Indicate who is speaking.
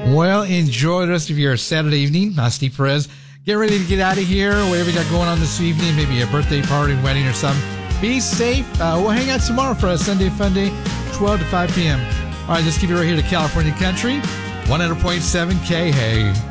Speaker 1: Well, enjoy the rest of your Saturday evening. Steve Perez. Get ready to get out of here. Whatever you got going on this evening, maybe a birthday party, wedding, or something. Be safe. We'll hang out tomorrow for a Sunday Fun Day, 12 to 5 p.m. All right, let's keep it right here to California Country, 100.7 K. Hey.